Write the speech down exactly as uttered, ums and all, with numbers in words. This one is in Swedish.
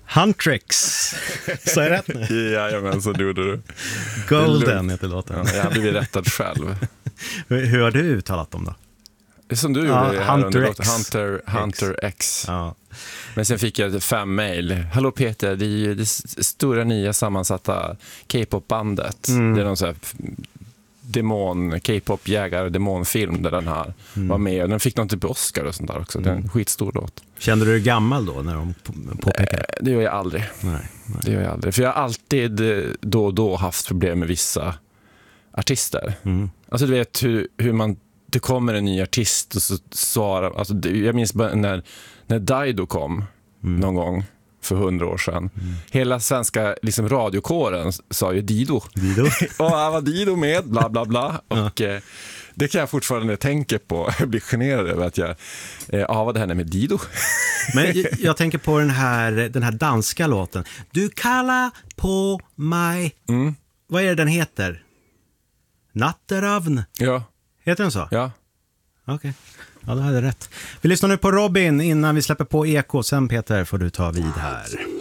Huntrix. Så är det rätt nu? Jajamän, så gjorde du. Golden heter låten. Ja, jag har blivit rättad själv. Hur har du uttalat dem då? Som du ja, gjorde Hunter X. Hunter, Hunter X. X. Ja. Men sen fick jag fem mejl. Hallå Peter, det är ju det stora nya sammansatta K-pop-bandet. Mm. Det är någon sån här demon, K-pop jägare demonfilm där den här mm. var med. Den fick någon typ Oscar och sånt där också. Det är en mm. skitstor låt. Kände du dig gammal då när de påpekade? Eh, det gör jag aldrig. Nej, nej. Det gör jag aldrig. För jag har alltid då och då haft problem med vissa artister. Mm. Alltså du vet hur, hur man det kommer en ny artist och så svarar, alltså jag minns när, när Dido kom mm. någon gång för hundra år sedan. Mm. Hela svenska liksom, radiokåren sa ju Dido. Dido? Och han var Dido med, bla bla bla. Ja. Och eh, det kan jag fortfarande tänka på. Jag blir generad över att jag eh, avade henne med Dido. Men jag, jag tänker på den här, den här danska låten. Du kallar på mig. Mm. Vad är det den heter? Natteravn. Ja. Heter den så? Ja. Okej, okay. Ja, då hade jag rätt. Vi lyssnar nu på Robin innan vi släpper på Eko. Sen Peter får du ta vid här.